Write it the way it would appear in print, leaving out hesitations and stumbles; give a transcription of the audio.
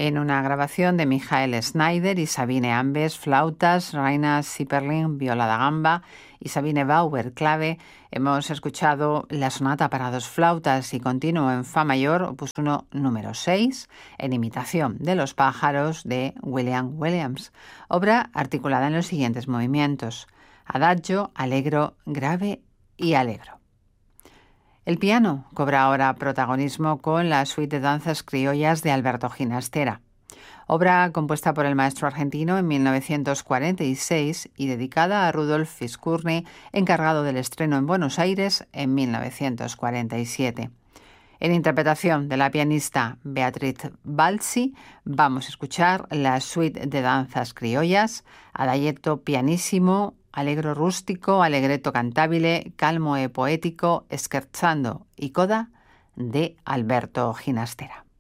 en una grabación de Michael Schneider y Sabine Ambes, flautas, Raina Sieperling, viola da gamba y Sabine Bauer, clave. Hemos escuchado la sonata para dos flautas y continuo en fa mayor, opus 1, número 6, en imitación de los pájaros de William Williams, obra articulada en los siguientes movimientos: adagio, allegro, grave y allegro. El piano cobra ahora protagonismo con la suite de danzas criollas de Alberto Ginastera, obra compuesta por el maestro argentino en 1946 y dedicada a Rudolf Viscurni, encargado del estreno en Buenos Aires en 1947. En interpretación de la pianista Beatriz Balzi, vamos a escuchar la suite de danzas criollas, adagietto pianissimo, allegro rústico, allegretto cantabile, calmo e poetico, scherzando y coda de Alberto Ginastera.